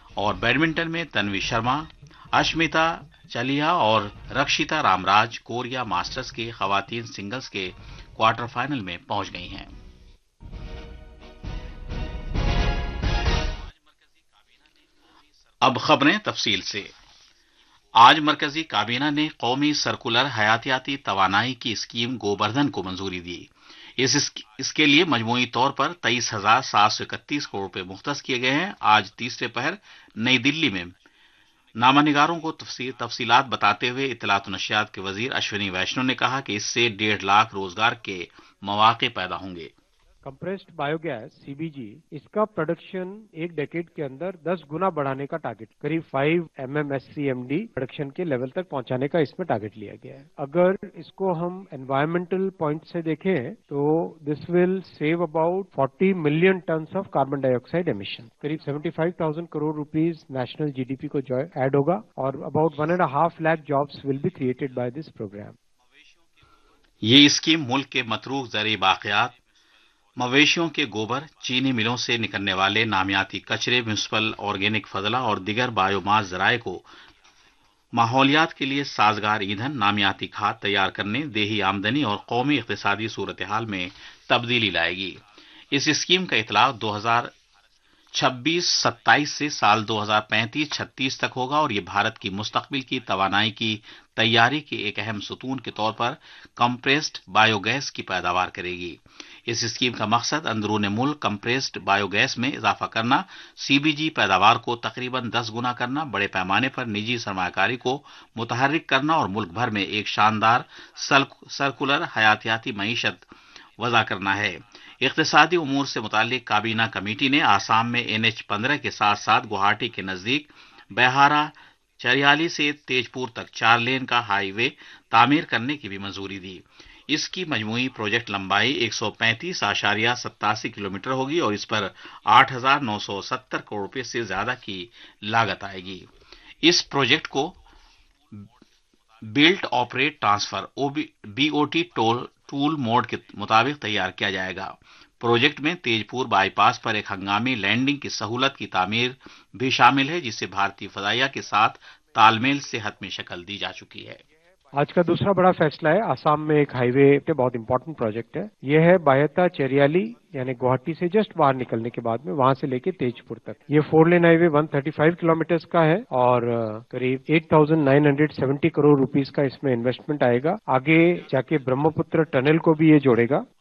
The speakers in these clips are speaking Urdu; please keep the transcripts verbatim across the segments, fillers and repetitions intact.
اور بیڈمنٹن میں تنوی شرما، اشمیتا چلیا اور رکشیتا رامراج کوریا ماسٹرز کے خواتین سنگلز کے کوارٹر فائنل میں پہنچ گئی ہیں۔ اب خبریں تفصیل سے۔ آج مرکزی کابینہ نے قومی سرکولر حیاتیاتی توانائی کی اسکیم گوبردھن کو منظوری دی۔ اس اس کے لیے مجموعی طور پر تیئیس ہزار سات سو اکتیس کروڑ روپے مختص کیے گئے ہیں۔ آج تیسرے پہر نئی دلی میں نامہ نگاروں کو تفصیل تفصیلات بتاتے ہوئے اطلاعات و نشریات کے وزیر اشونی ویشنو نے کہا کہ اس سے ڈیڑھ لاکھ روزگار کے مواقع پیدا ہوں گے۔ Compressed bio gas C B G اس کا پروڈکشن ایک ڈیکیڈ کے اندر دس گنا بڑھانے کا ٹارگٹ، قریب five M M S C M D production کے لیول تک پہنچانے کا اس میں ٹارگٹ لیا گیا ہے۔ اگر اس کو ہم انوائرمنٹل پوائنٹ سے دیکھیں تو دس will save about forty million tons of carbon dye oxide emission, قریب seventy five thousand crore rupees national G D P کو جو ایڈ ہوگا، اور about one and half lakh jobs will be created by this programme. یہ اسکیم ملک کے متروک زرعی باقیات، مویشیوں کے گوبر، چینی ملوں سے نکلنے والے نامیاتی کچرے، میونسپل آرگینک فضلہ اور دیگر بایو ماس ذرائع کو ماحولیات کے لیے سازگار ایندھن، نامیاتی کھاد تیار کرنے، دیہی آمدنی اور قومی اقتصادی صورتحال میں تبدیلی لائے گی۔ اس اسکیم کا اطلاق دو ہزار چھبیس ستائیس سے سال دو ہزار پینتیس چھتیس تک ہوگا اور یہ بھارت کی مستقبل کی توانائی کی تیاری کے ایک اہم ستون کے طور پر کمپریسڈ بایو گیس کی پیداوار کرے گی۔ اس اسکیم کا مقصد اندرون ملک کمپریسڈ بایو گیس میں اضافہ کرنا، سی بی جی پیداوار کو تقریباً دس گنا کرنا، بڑے پیمانے پر نجی سرمایہ کاری کو متحرک کرنا اور ملک بھر میں ایک شاندار سرکولر حیاتیاتی معیشت وضع کرنا ہے۔ اقتصادی امور سے متعلق کابینہ کمیٹی نے آسام میں این ایچ پندرہ کے ساتھ ساتھ گوہاٹی کے نزدیک بیہارا چریالی سے تیج پور تک چار لین کا ہائی وے تعمیر کرنے کی بھی منظوری دی۔ اس کی مجموعی پروجیکٹ لمبائی ایک سو پینتیس اشاریہ ستاسی کلومیٹر ہوگی اور اس پر آٹھ ہزار نو سو ستر کروڑ روپے سے زیادہ کی لاگت آئے گی۔ اس پروجیکٹ کو Bullet operate transfer B O T tool mood کے مطابق تیار کیا جائے گا۔ پروجیکٹ میں تیج پور بائی پاس پر ایک ہنگامی لینڈنگ کی سہولت کی تعمیر بھی شامل ہے، جس سے بھارتی فضائیہ کے ساتھ تال میل سے حتمی شکل دی جا چکی ہے۔ آج کا دوسرا بڑا فیصلہ ہے، آسام میں ایک ہائی وے بہت امپورٹنٹ پروجیکٹ ہے، یہ ہے بایتا چریالی، یعنی گوہاٹی سے جسٹ باہر نکلنے کے بعد میں وہاں سے لے کے تیج پور تک۔ یہ فور لین ہائی وے ایک سو پینتیس کلومیٹرز کا ہے اور قریب آٹھ ہزار نو سو ستر کروڑ روپیز کا اس میں انویسٹمنٹ آئے گا۔ آگے جا کے برہم پتر ٹنل کو بھی یہ جوڑے گا۔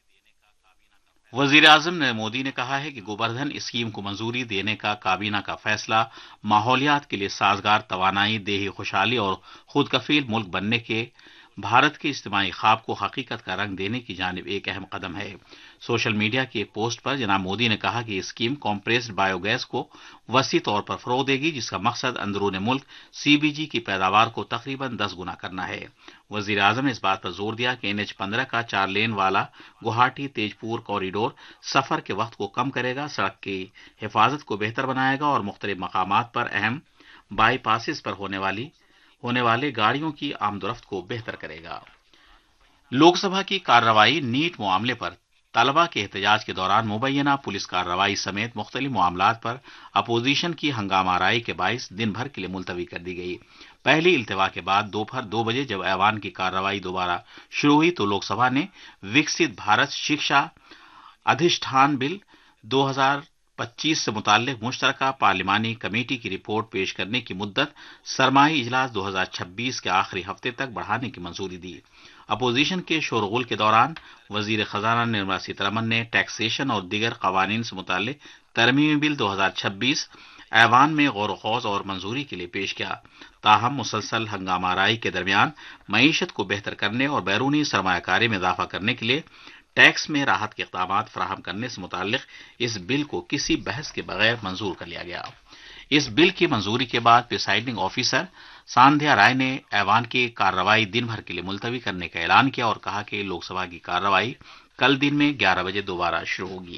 وزیر اعظم نریندر مودی نے کہا ہے کہ گوبردھن اسکیم کو منظوری دینے کا کابینہ کا فیصلہ ماحولیات کے لیے سازگار توانائی، دیہی خوشحالی اور خود کفیل ملک بننے کے بھارت کے اجتماعی خواب کو حقیقت کا رنگ دینے کی جانب ایک اہم قدم ہے۔ سوشل میڈیا کی ایک پوسٹ پر جناب مودی نے کہا کہ یہ اسکیم کمپریسڈ بایو گیس کو وسیع طور پر فروغ دے گی، جس کا مقصد اندرون ملک سی بی جی کی پیداوار کو تقریباً دس گنا کرنا ہے۔ وزیر اعظم نے اس بات پر زور دیا کہ این ایچ پندرہ کا چار لین والا گوہاٹی تیج پور کوریڈور سفر کے وقت کو کم کرے گا، سڑک کی حفاظت کو بہتر بنائے گا اور مختلف مقامات پر اہم بائی پاسز پر ہونے والی ہونے والے گاڑیوں کی آمد و رفت کو بہتر کرے گا۔ لوک سبھا کی کارروائی نیٹ معاملے پر طلبہ کے احتجاج کے دوران مبینہ پولیس کارروائی سمیت مختلف معاملات پر اپوزیشن کی ہنگامہ آرائی کے باعث دن بھر کے لیے ملتوی کر دی گئی۔ پہلی التوا کے بعد دوپہر دو بجے جب ایوان کی کارروائی دوبارہ شروع ہوئی تو لوک سبھا نے وکست بھارت شکشا ادھیشٹھان بل دو ہزار پچیس سے متعلق مشترکہ پارلیمانی کمیٹی کی رپورٹ پیش کرنے کی مدت سرمائی اجلاس دو ہزار چھبیس کے آخری ہفتے تک بڑھانے کی منظوری دی۔ اپوزیشن کے شورغل کے دوران وزیر خزانہ نرملا سیتارمن نے ٹیکسیشن اور دیگر قوانین سے متعلق ترمیمی بل دو ہزار چھبیس ایوان میں غور و خوض اور منظوری کے لیے پیش کیا۔ تاہم مسلسل ہنگامہ آرائی کے درمیان معیشت کو بہتر کرنے اور بیرونی سرمایہ کاری میں اضافہ کرنے کے لیے ٹیکس میں راحت کے اقدامات فراہم کرنے سے متعلق اس بل کو کسی بحث کے بغیر منظور کر لیا گیا۔ اس بل کی منظوری کے بعد پریسائڈنگ آفیسر ساندھیا رائے نے ایوان کی کارروائی دن بھر کے لیے ملتوی کرنے کا اعلان کیا اور کہا کہ لوک سبھا کی کارروائی کل دن میں گیارہ بجے دوبارہ شروع ہوگی۔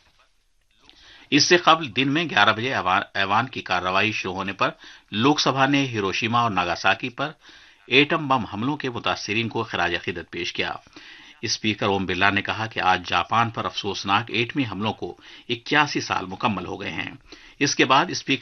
اس سے قبل دن میں گیارہ بجے ایوان کی کارروائی شروع ہونے پر لوک سبھا نے ہیروشیما اور ناگاساکی پر ایٹم بم حملوں کے متاثرین کو خراج عقیدت پیش کیا۔ اسپیکر اوم برلا نے کہا کہ آج جاپان پر افسوسناک ایٹمی حملوں کو اکیاسی سال مکمل ہو گئے ہیں۔ اس کے بعد اسپیکر